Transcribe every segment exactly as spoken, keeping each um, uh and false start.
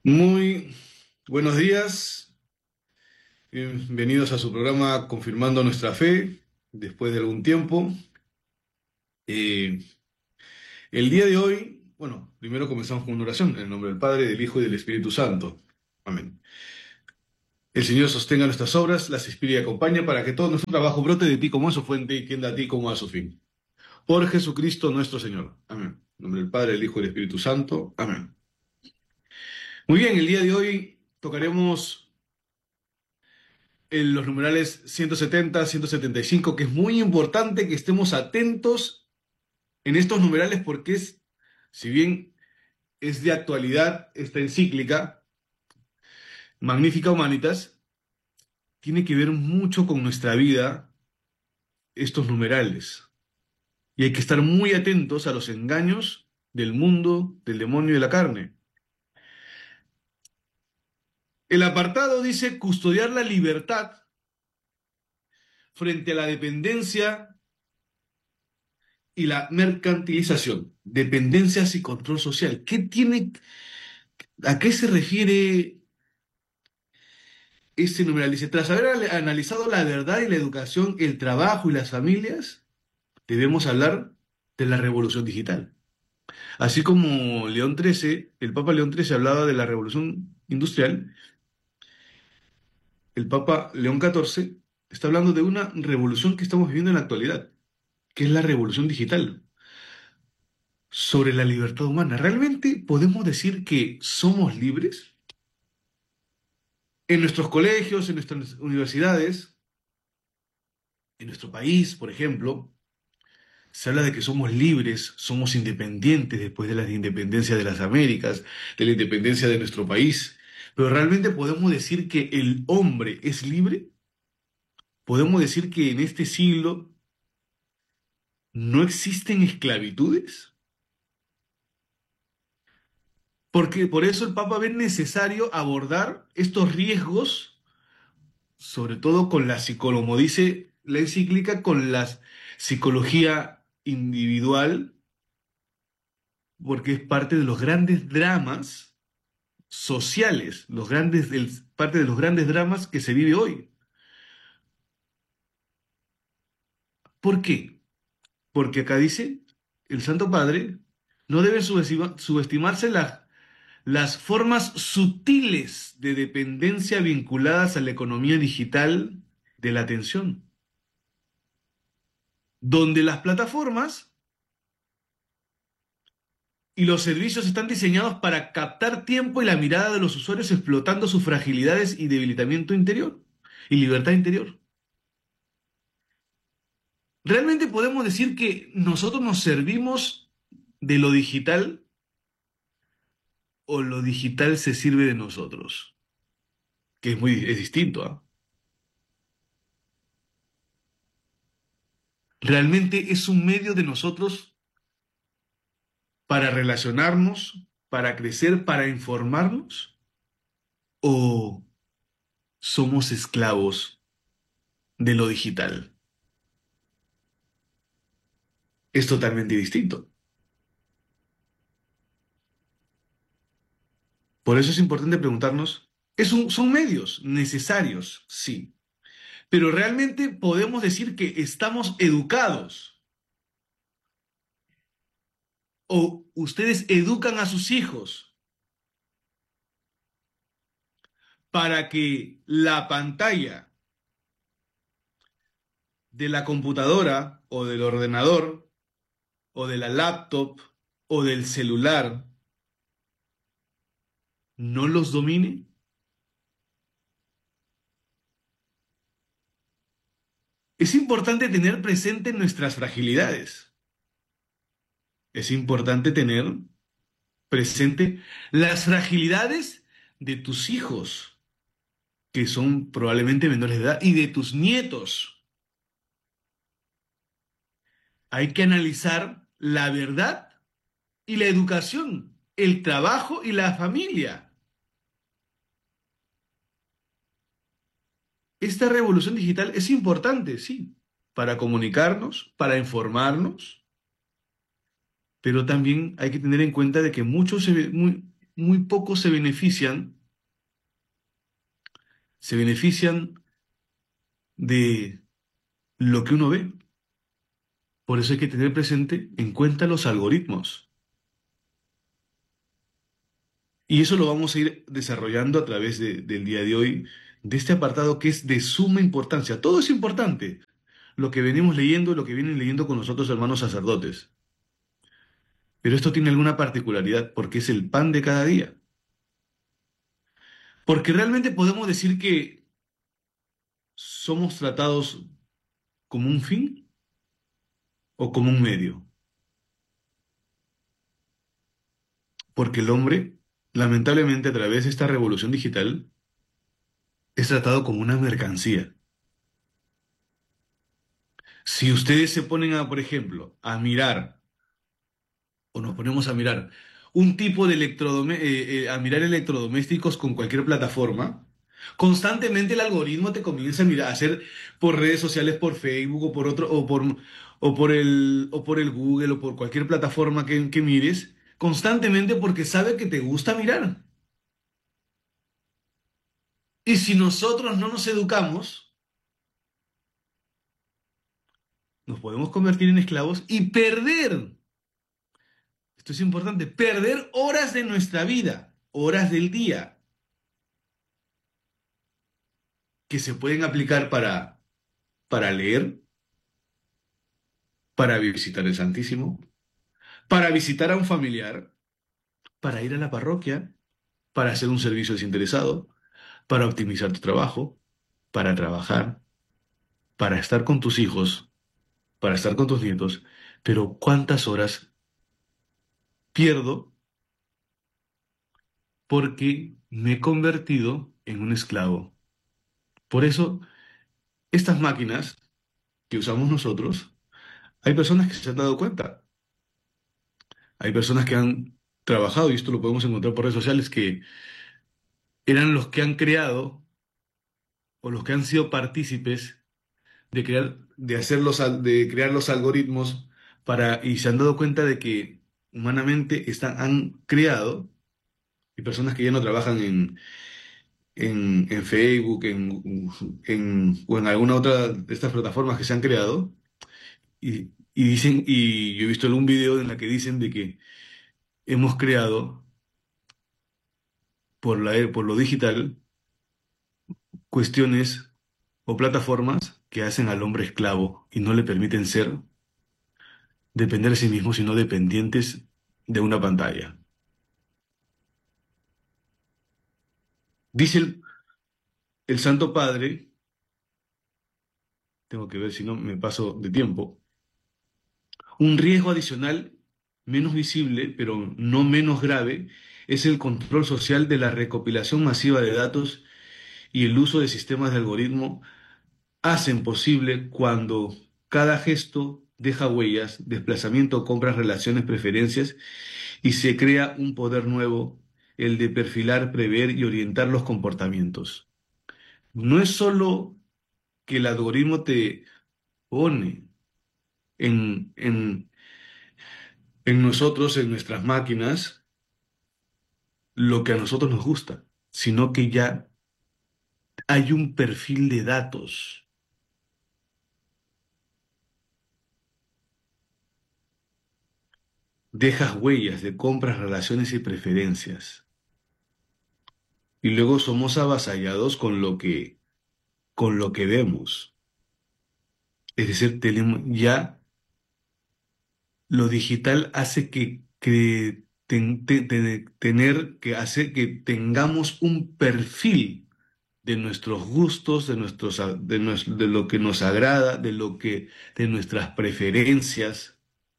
Muy buenos días, bienvenidos a su programa Confirmando Nuestra Fe, después de algún tiempo. Eh, el día de hoy, bueno, primero comenzamos con una oración, en el nombre del Padre, del Hijo y del Espíritu Santo. Amén. El Señor sostenga nuestras obras, las inspire y acompañe para que todo nuestro trabajo brote de ti como a su fuente y tienda a ti como a su fin. Por Jesucristo nuestro Señor. Amén. En nombre del Padre, del Hijo y del Espíritu Santo. Amén. Muy bien, el día de hoy tocaremos en los numerales ciento setenta, ciento setenta y cinco, que es muy importante que estemos atentos en estos numerales porque es, si bien es de actualidad esta encíclica, Magnifica Humanitas, tiene que ver mucho con nuestra vida estos numerales. Y hay que estar muy atentos a los engaños del mundo, del demonio y de la carne. El apartado dice custodiar la libertad frente a la dependencia y la mercantilización, dependencias y control social. ¿Qué tiene, a qué se refiere este numeral? Dice, tras haber al- analizado la verdad y la educación, el trabajo y las familias, debemos hablar de la revolución digital. Así como León trece, el Papa León trece hablaba de la revolución industrial, el Papa León catorce está hablando de una revolución que estamos viviendo en la actualidad, que es la revolución digital, sobre la libertad humana. ¿Realmente podemos decir que somos libres? En nuestros colegios, en nuestras universidades, en nuestro país, por ejemplo, se habla de que somos libres, somos independientes después de la independencia de las Américas, de la independencia de nuestro país. Pero ¿realmente podemos decir que el hombre es libre? ¿Podemos decir que en este siglo no existen esclavitudes? Porque por eso el Papa ve necesario abordar estos riesgos, sobre todo con la psicología, como dice la encíclica, con la psicología individual, porque es parte de los grandes dramas sociales, los grandes, el- parte de los grandes dramas que se vive hoy. ¿Por qué? Porque acá dice el Santo Padre, no deben subestima- subestimarse las, las formas sutiles de dependencia vinculadas a la economía digital de la atención, donde las plataformas y los servicios están diseñados para captar tiempo y la mirada de los usuarios explotando sus fragilidades y debilitamiento interior y libertad interior. ¿Realmente podemos decir que nosotros nos servimos de lo digital o lo digital se sirve de nosotros? Que es muy, es distinto, ¿ah? ¿Realmente es un medio de nosotros para relacionarnos, para crecer, para informarnos? ¿O somos esclavos de lo digital? Es totalmente distinto. Por eso es importante preguntarnos, ¿es un- ¿son medios necesarios? Sí. Pero ¿realmente podemos decir que estamos educados? ¿O ustedes educan a sus hijos para que la pantalla de la computadora o del ordenador o de la laptop o del celular no los domine? Es importante tener presente nuestras fragilidades. Es importante tener presente las fragilidades de tus hijos, que son probablemente menores de edad, y de tus nietos. Hay que analizar la verdad y la educación, el trabajo y la familia. Esta revolución digital es importante, sí, para comunicarnos, para informarnos, pero también hay que tener en cuenta de que mucho se ve muy, muy pocos se benefician, se benefician de lo que uno ve. Por eso hay que tener presente en cuenta los algoritmos. Y eso lo vamos a ir desarrollando a través de- del día de hoy, de este apartado que es de suma importancia. Todo es importante, lo que venimos leyendo, lo que vienen leyendo con nosotros hermanos sacerdotes. Pero esto tiene alguna particularidad porque es el pan de cada día. Porque realmente podemos decir que somos tratados como un fin o como un medio. Porque el hombre, lamentablemente a través de esta revolución digital, es tratado como una mercancía. Si ustedes se ponen a, por ejemplo, a mirar, o nos ponemos a mirar, un tipo de electrodome- eh, eh, a mirar electrodomésticos con cualquier plataforma, constantemente el algoritmo te comienza a mirar, a hacer por redes sociales, por Facebook o por otro, o por, o por el, o por el Google o por cualquier plataforma que, que mires, constantemente porque sabe que te gusta mirar. Y si nosotros no nos educamos, nos podemos convertir en esclavos y perder, esto es importante, perder horas de nuestra vida, horas del día, que se pueden aplicar para, para leer, para visitar el Santísimo, para visitar a un familiar, para ir a la parroquia, para hacer un servicio desinteresado, para optimizar tu trabajo, para trabajar, para estar con tus hijos, para estar con tus nietos. Pero ¿cuántas horas pierdo porque me he convertido en un esclavo? Por eso, estas máquinas que usamos nosotros, hay personas que se han dado cuenta, hay personas que han trabajado, y esto lo podemos encontrar por redes sociales, que eran los que han creado o los que han sido partícipes de crear, de hacer los al- de crear los algoritmos para, y se han dado cuenta de que humanamente están, han creado, y personas que ya no trabajan en, en, en Facebook, en, en, o en alguna otra de estas plataformas que se han creado, y, y dicen, y yo he visto algún video en la que dicen de que hemos creado por la, por lo digital cuestiones o plataformas que hacen al hombre esclavo y no le permiten ser, depender de sí mismo, sino dependientes de una pantalla. Dice el, el Santo Padre, tengo que ver si no me paso de tiempo, un riesgo adicional menos visible, pero no menos grave, es el control social de la recopilación masiva de datos y el uso de sistemas de algoritmo hacen posible cuando cada gesto deja huellas, desplazamiento, compras, relaciones, preferencias y se crea un poder nuevo, el de perfilar, prever y orientar los comportamientos. No es solo que el algoritmo te pone en, en, en nosotros, en nuestras máquinas, lo que a nosotros nos gusta, sino que ya hay un perfil de datos. Dejas huellas de compras, relaciones y preferencias. Y luego somos avasallados con lo que, con lo que vemos. Es decir, tenemos ya lo digital hace que, que ten- te- te- tener que hace que tengamos un perfil de nuestros gustos, de nuestros a- de, nues- de lo que nos agrada, de lo que de nuestras preferencias,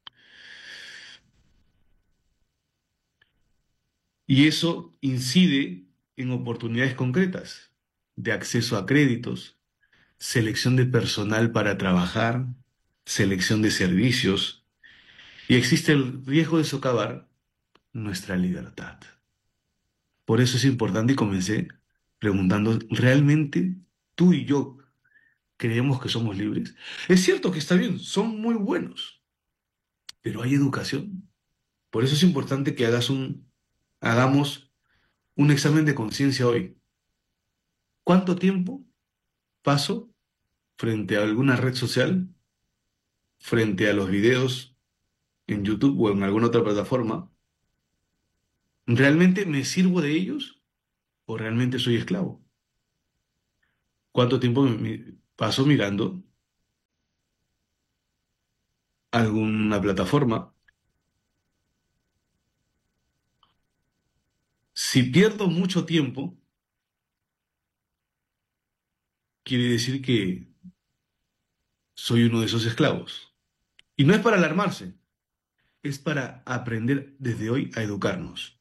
y eso incide en oportunidades concretas de acceso a créditos, selección de personal para trabajar, selección de servicios, y existe el riesgo de socavar nuestra libertad. Por eso es importante y comencé preguntando, ¿realmente tú y yo creemos que somos libres? Es cierto que está bien, son muy buenos, pero hay educación. Por eso es importante que hagas un, hagamos un examen de conciencia hoy. ¿Cuánto tiempo paso frente a alguna red social, frente a los videos en YouTube o en alguna otra plataforma? ¿Realmente me sirvo de ellos o realmente soy esclavo? ¿Cuánto tiempo me- me paso mirando alguna plataforma? Si pierdo mucho tiempo, quiere decir que soy uno de esos esclavos. Y no es para alarmarse, es para aprender desde hoy a educarnos.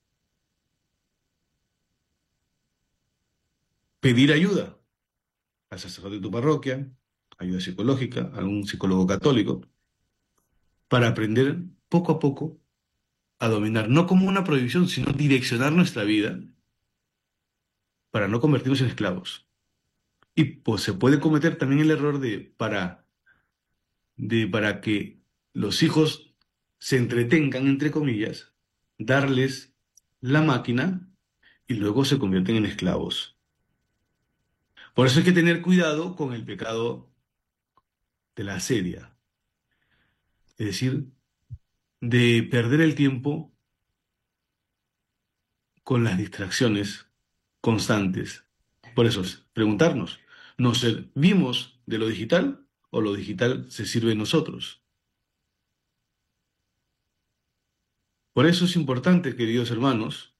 Pedir ayuda al sacerdote de tu parroquia, ayuda psicológica, a algún psicólogo católico, para aprender poco a poco a dominar, no como una prohibición, sino direccionar nuestra vida para no convertirnos en esclavos. Y pues se puede cometer también el error de para, de para que los hijos se entretengan, entre comillas, darles la máquina y luego se convierten en esclavos. Por eso hay que tener cuidado con el pecado de la asedia, es decir, de perder el tiempo con las distracciones constantes. Por eso es preguntarnos, ¿nos servimos de lo digital o lo digital se sirve de nosotros? Por eso es importante, queridos hermanos,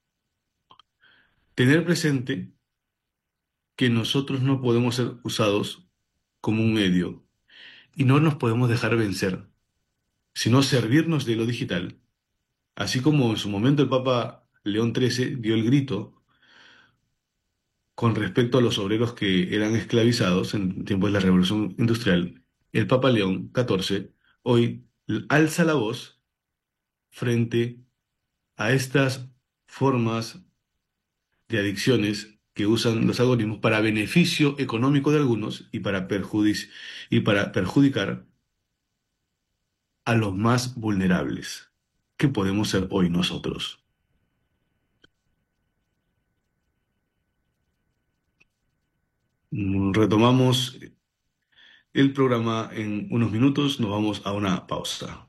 tener presente que nosotros no podemos ser usados como un medio y no nos podemos dejar vencer, sino servirnos de lo digital, así como en su momento el Papa León trece dio el grito con respecto a los obreros que eran esclavizados en tiempos de la Revolución Industrial. El Papa León catorce hoy alza la voz frente a estas formas de adicciones que usan los algoritmos para beneficio económico de algunos y para perjudici- y para perjudicar a los más vulnerables, que podemos ser hoy nosotros. Mm, Retomamos el programa en unos minutos, nos vamos a una pausa.